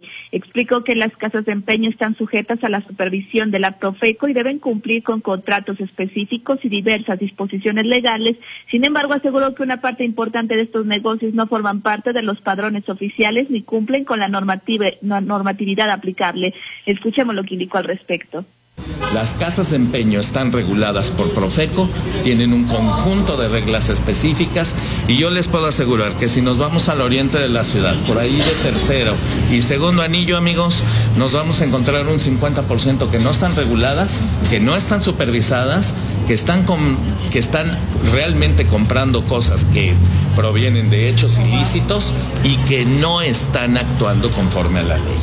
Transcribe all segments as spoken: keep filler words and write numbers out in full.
Ley. Explicó que las casas de empeño están sujetas a la supervisión de la Profeco y deben cumplir con contratos específicos y diversas disposiciones legales. Sin embargo, aseguró que una parte importante de estos negocios no forman parte de los padrones oficiales ni cumplen con la normativa, normatividad aplicable. Escuchemos lo que indicó al respecto. Las casas de empeño están reguladas por Profeco, tienen un conjunto de reglas específicas y yo les puedo asegurar que si nos vamos al oriente de la ciudad, por ahí de Tercero y Segundo Anillo, amigos, nos vamos a encontrar un cincuenta por ciento que no están reguladas, que no están supervisadas, que están, con, que están realmente comprando cosas que provienen de hechos ilícitos y que no están actuando conforme a la ley.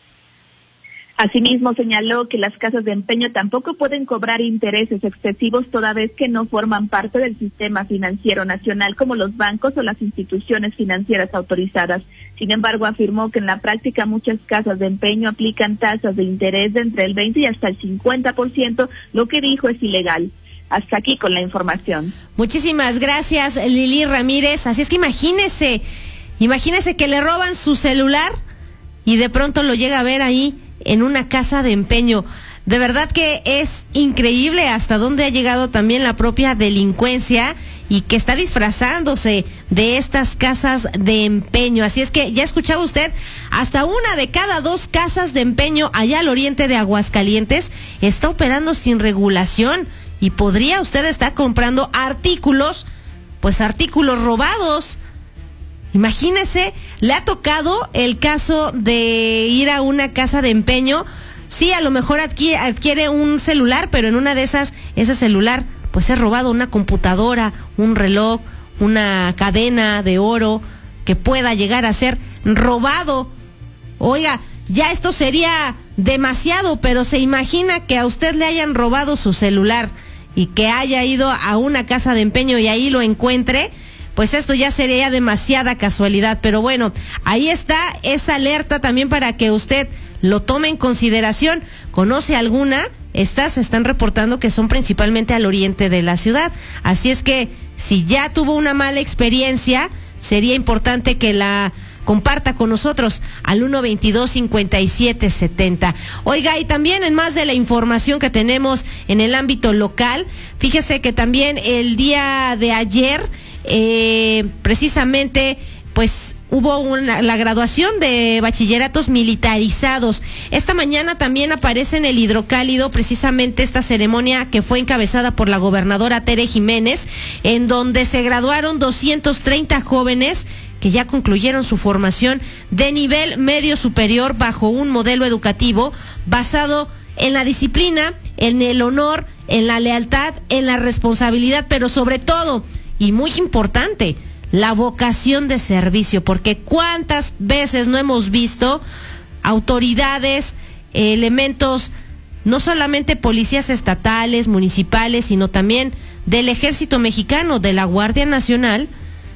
Asimismo, señaló que las casas de empeño tampoco pueden cobrar intereses excesivos toda vez que no forman parte del sistema financiero nacional como los bancos o las instituciones financieras autorizadas. Sin embargo, afirmó que en la práctica muchas casas de empeño aplican tasas de interés de entre el veinte y hasta el cincuenta por ciento, lo que dijo es ilegal. Hasta aquí con la información. Muchísimas gracias, Lili Ramírez. Así es que imagínese, imagínese que le roban su celular y de pronto lo llega a ver ahí en una casa de empeño. De verdad que es increíble hasta dónde ha llegado también la propia delincuencia y que está disfrazándose de estas casas de empeño. Así es que ya escuchaba usted, hasta una de cada dos casas de empeño allá al oriente de Aguascalientes está operando sin regulación y podría usted estar comprando artículos, pues artículos robados. Imagínese, le ha tocado el caso de ir a una casa de empeño. Sí, a lo mejor adquiere, adquiere un celular, pero en una de esas, ese celular, pues es robado una computadora, un reloj, una cadena de oro que pueda llegar a ser robado. Oiga, ya esto sería demasiado, pero se imagina que a usted le hayan robado su celular y que haya ido a una casa de empeño y ahí lo encuentre. Pues esto ya sería demasiada casualidad, pero bueno, ahí está esa alerta también para que usted lo tome en consideración. ¿Conoce alguna? Estas se están reportando que son principalmente al oriente de la ciudad, así es que si ya tuvo una mala experiencia, sería importante que la comparta con nosotros al uno veintidós cincuenta y siete setenta. Oiga, y también en más de la información que tenemos en el ámbito local, fíjese que también el día de ayer Eh, precisamente pues hubo una, la graduación de bachilleratos militarizados. Esta mañana también aparece en el Hidrocálido precisamente esta ceremonia que fue encabezada por la gobernadora Tere Jiménez, en donde se graduaron doscientos treinta jóvenes que ya concluyeron su formación de nivel medio superior bajo un modelo educativo basado en la disciplina, en el honor, en la lealtad, en la responsabilidad, pero sobre todo, y muy importante, la vocación de servicio, porque cuántas veces no hemos visto autoridades, eh, elementos, no solamente policías estatales, municipales, sino también del Ejército Mexicano, de la Guardia Nacional,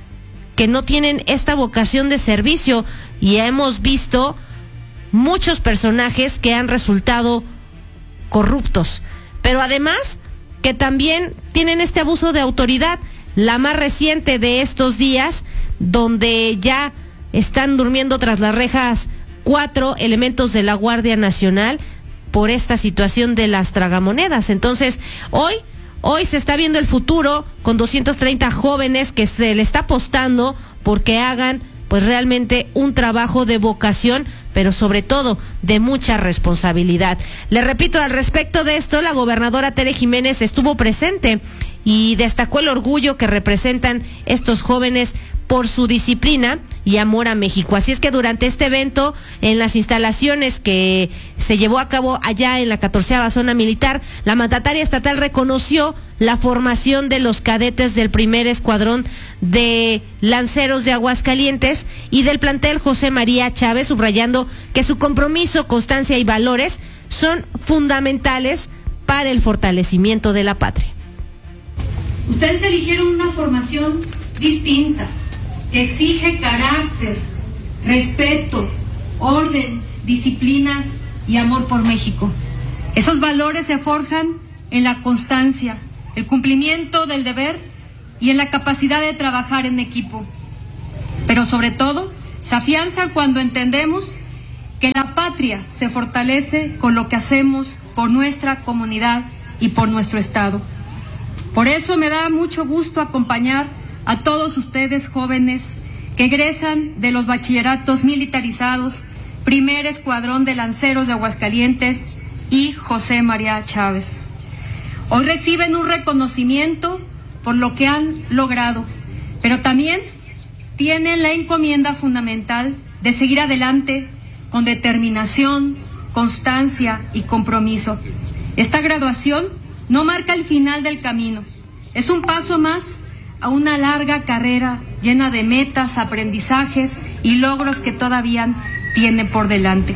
que no tienen esta vocación de servicio, y hemos visto muchos personajes que han resultado corruptos, pero además que también tienen este abuso de autoridad. La más reciente de estos días, donde ya están durmiendo tras las rejas cuatro elementos de la Guardia Nacional por esta situación de las tragamonedas. Entonces, hoy, hoy se está viendo el futuro con doscientos treinta jóvenes que se le está apostando porque hagan pues realmente un trabajo de vocación, pero sobre todo de mucha responsabilidad. Le repito, al respecto de esto, la gobernadora Tere Jiménez estuvo presente y destacó el orgullo que representan estos jóvenes por su disciplina y amor a México. Así es que durante este evento, en las instalaciones que se llevó a cabo allá en la catorceava zona militar, la mandataria estatal reconoció la formación de los cadetes del primer escuadrón de lanceros de Aguascalientes y del plantel José María Chávez, subrayando que su compromiso, constancia y valores son fundamentales para el fortalecimiento de la patria. Ustedes eligieron una formación distinta, que exige carácter, respeto, orden, disciplina y amor por México. Esos valores se forjan en la constancia, el cumplimiento del deber y en la capacidad de trabajar en equipo. Pero sobre todo, se afianza cuando entendemos que la patria se fortalece con lo que hacemos por nuestra comunidad y por nuestro Estado. Por eso me da mucho gusto acompañar a todos ustedes jóvenes que egresan de los bachilleratos militarizados, Primer Escuadrón de Lanceros de Aguascalientes y José María Chávez. Hoy reciben un reconocimiento por lo que han logrado, pero también tienen la encomienda fundamental de seguir adelante con determinación, constancia y compromiso. Esta graduación no marca el final del camino, es un paso más a una larga carrera llena de metas, aprendizajes y logros que todavía tienen por delante.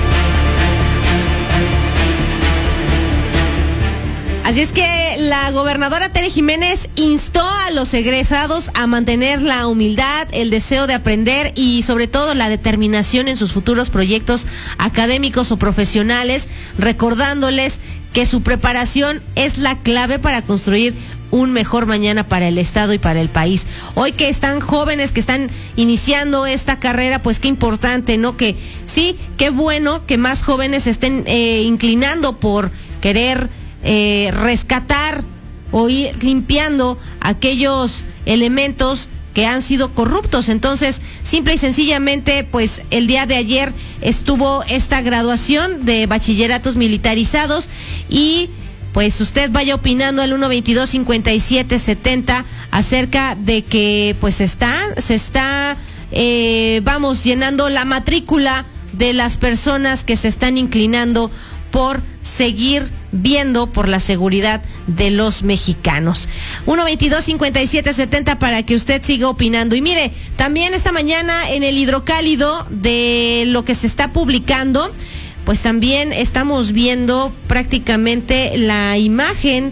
Así es que la gobernadora Tere Jiménez instó a los egresados a mantener la humildad, el deseo de aprender y sobre todo la determinación en sus futuros proyectos académicos o profesionales, recordándoles que su preparación es la clave para construir un mejor mañana para el Estado y para el país. Hoy que están jóvenes, que están iniciando esta carrera, pues qué importante, ¿no? Que sí, qué bueno que más jóvenes estén eh, inclinando por querer eh, rescatar o ir limpiando aquellos elementos que han sido corruptos. Entonces, simple y sencillamente, pues el día de ayer estuvo esta graduación de bachilleratos militarizados y pues usted vaya opinando al uno veintidós cincuenta y siete setenta acerca de que pues está, se está, eh, vamos, llenando la matrícula de las personas que se están inclinando por seguir viendo por la seguridad de los mexicanos. uno veintidós cincuenta y siete setenta para que usted siga opinando. Y mire, también esta mañana en el hidrocálido de lo que se está publicando, pues también estamos viendo prácticamente la imagen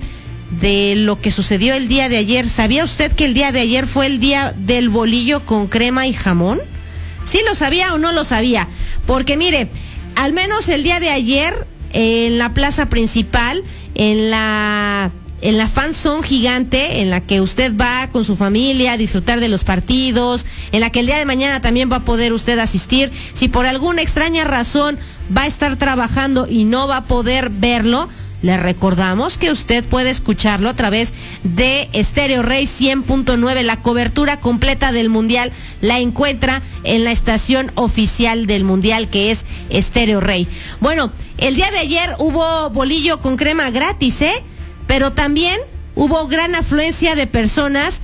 de lo que sucedió el día de ayer. ¿Sabía usted que el día de ayer fue el día del bolillo con crema y jamón? ¿Sí lo sabía o no lo sabía? Porque mire, al menos el día de ayer en la plaza principal, en la en la fan zone gigante, en la que usted va con su familia a disfrutar de los partidos, en la que el día de mañana también va a poder usted asistir. Si por alguna extraña razón va a estar trabajando y no va a poder verlo, le recordamos que usted puede escucharlo a través de Estéreo Rey cien punto nueve. La cobertura completa del Mundial la encuentra en la estación oficial del Mundial, que es Estéreo Rey. Bueno, el día de ayer hubo bolillo con crema gratis, ¿eh? Pero también hubo gran afluencia de personas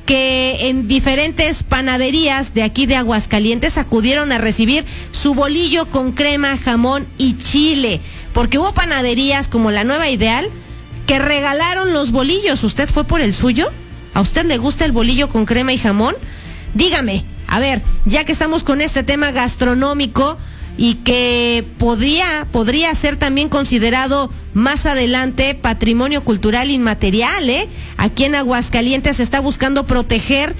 que en diferentes panaderías de aquí de Aguascalientes acudieron a recibir su bolillo con crema, jamón y chile, porque hubo panaderías como La Nueva Ideal que regalaron los bolillos. ¿Usted fue por el suyo? ¿A usted le gusta el bolillo con crema y jamón? Dígame, a ver, ya que estamos con este tema gastronómico y que podría, podría ser también considerado más adelante patrimonio cultural inmaterial, ¿eh? Aquí en Aguascalientes se está buscando proteger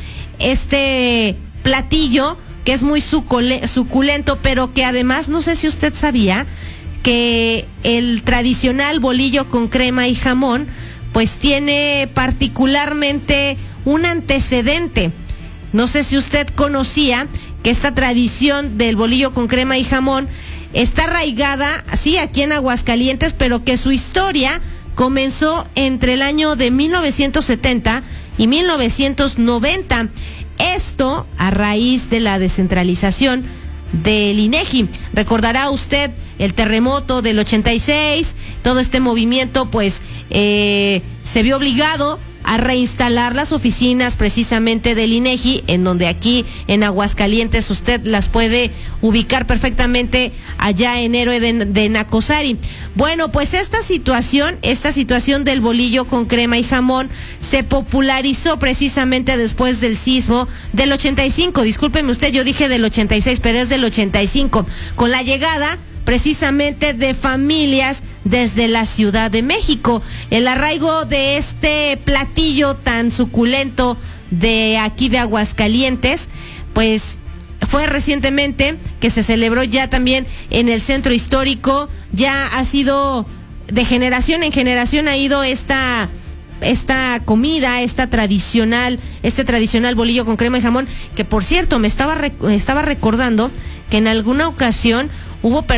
este platillo que es muy suculento, pero que además, no sé si usted sabía, que el tradicional bolillo con crema y jamón, pues tiene particularmente un antecedente. No sé si usted conocía que esta tradición del bolillo con crema y jamón está arraigada, sí, aquí en Aguascalientes, pero que su historia comenzó entre el año de mil novecientos setenta y mil novecientos noventa. Esto a raíz de la descentralización del INEGI. Recordará usted el terremoto del ochenta y seis, todo este movimiento pues eh, se vio obligado a reinstalar las oficinas precisamente del INEGI, en donde aquí en Aguascalientes usted las puede ubicar perfectamente allá en Héroe de, de Nacosari. Bueno, pues esta situación, esta situación del bolillo con crema y jamón se popularizó precisamente después del sismo del ochenta y cinco. Discúlpeme usted, yo dije del ochenta y seis, pero es del ochenta y cinco, con la llegada precisamente de familias desde la Ciudad de México. El arraigo de este platillo tan suculento de aquí de Aguascalientes, pues fue recientemente que se celebró ya también en el centro histórico. Ya ha sido de generación en generación, ha ido esta esta comida, esta tradicional, este tradicional bolillo con crema y jamón, que por cierto me estaba, rec- estaba recordando que en alguna ocasión hubo